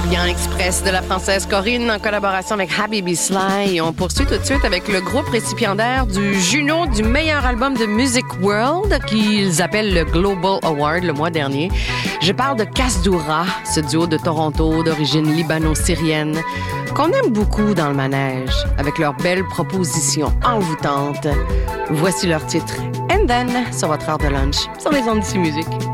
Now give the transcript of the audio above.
Orient Express de la Française Corinne en collaboration avec Habibi Sly. Et on poursuit tout de suite avec le groupe récipiendaire du Juno du meilleur album de Music World qu'ils appellent le Global Award le mois dernier. Je parle de Kasdoura, ce duo de Toronto d'origine libano-syrienne qu'on aime beaucoup dans le manège avec leurs belles propositions envoûtantes. Voici leur titre And Then sur votre heure de lunch sur les ondes d'ici musique.